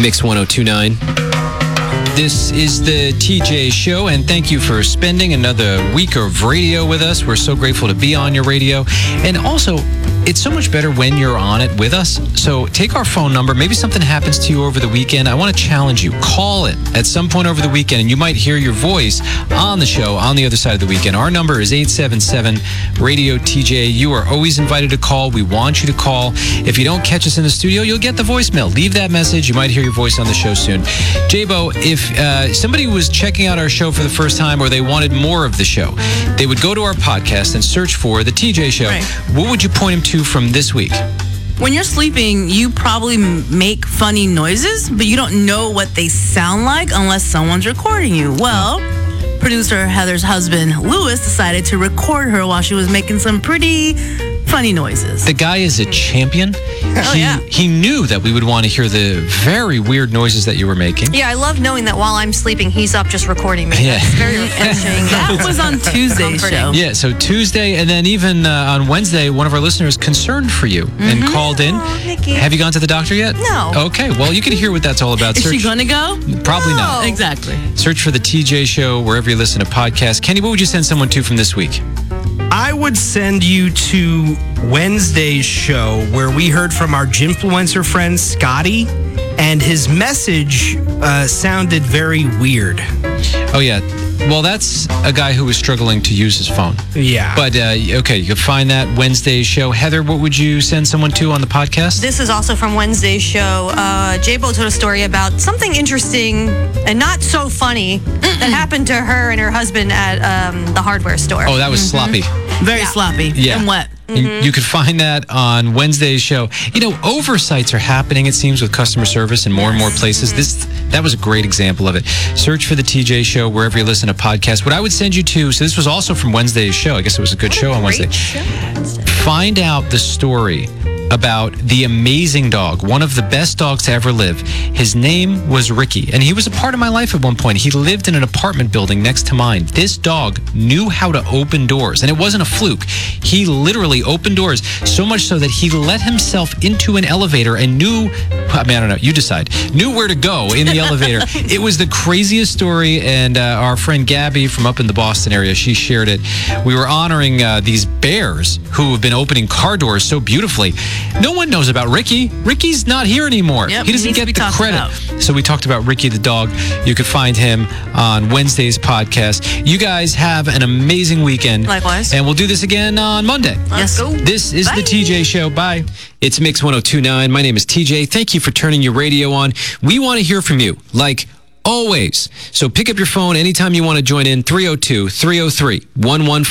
Mix 1029. This is the TJ Show, and thank you for spending another week of radio with us. We're so grateful to be on your radio. And also, it's so much better when you're on it with us. So take our phone number. Maybe something happens to you over the weekend. I want to challenge you. Call it at some point over the weekend, and you might hear your voice on the show on the other side of the weekend. Our number is 877-RADIO-TJ. You are always invited to call. We want you to call. If you don't catch us in the studio, you'll get the voicemail. Leave that message. You might hear your voice on the show soon. J-Bo, if somebody was checking out our show for the first time or they wanted more of the show, they would go to our podcast and search for The TJ Show. Right. What would you point them to from this week? When you're sleeping, you probably make funny noises, but you don't know what they sound like unless someone's recording you. Well, producer Heather's husband, Lewis, decided to record her while she was making some pretty funny noises. The guy is a champion. Yeah. He knew that we would want to hear the very weird noises that you were making. Yeah, I love knowing that while I'm sleeping, he's up just recording me. Yeah. It's very refreshing. That was on Tuesday's show. Yeah, so Tuesday, and then even on Wednesday, one of our listeners concerned for you and called in. Oh, Nikki. Have you gone to the doctor yet? No. Okay, well, you can hear what that's all about. Is she going to go? Probably No. not. Exactly. Search for The TJ Show wherever you listen to podcasts. Kenny, what would you send someone to from this week? I would send you to Wednesday's show where we heard from our Gymfluencer friend Scotty, and his message sounded very weird. Oh, yeah. Well, that's a guy who was struggling to use his phone. Yeah. But, okay, you can find that Wednesday's show. Heather, what would you send someone to on the podcast? This is also from Wednesday's show. J-Bo told a story about something interesting and not so funny that happened to her and her husband at the hardware store. Oh, that was sloppy. Very sloppy Yeah. and wet. You could find that on Wednesday's show. You know, oversights are happening, it seems, with customer service in more and more places. That was a great example of it. Search for The TJ Show wherever you listen to podcasts. What I would send you to, so this was also from Wednesday's show. I guess it was a good show on Wednesday. Find out the story about the amazing dog, one of the best dogs to ever live. His name was Ricky, and he was a part of my life at one point. He lived in an apartment building next to mine. This dog knew how to open doors, and it wasn't a fluke. He literally opened doors, so much so that he let himself into an elevator and knew where to go in the elevator. It was the craziest story, and our friend Gabby from up in the Boston area, she shared it. We were honoring these bears who have been opening car doors so beautifully. No one knows about Ricky. Ricky's not here anymore. Yep, he doesn't needs to get be the talked credit. about. So we talked about Ricky the dog. You could find him on Wednesday's podcast. You guys have an amazing weekend. Likewise. And we'll do this again on Monday. Yes. Go. This is The TJ Show. Bye. It's Mix 1029. My name is TJ. Thank you for turning your radio on. We want to hear from you, like always. So pick up your phone anytime you want to join in. 302-303-1155.